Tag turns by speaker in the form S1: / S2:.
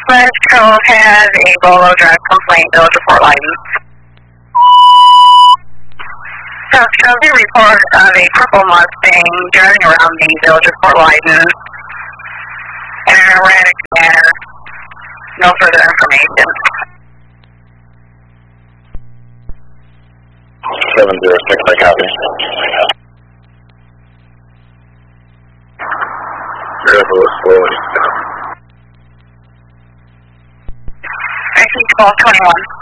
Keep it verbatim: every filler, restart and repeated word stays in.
S1: West Cove has a Bolo Drive complaint, Village of Fort Lyden. South Cove report of a purple Mustang driving around the Village of Fort Lyden in an erratic manner. No further information.
S2: seven zero six, I copy. You're a little slow when you stop.
S1: I see twelve twenty-one.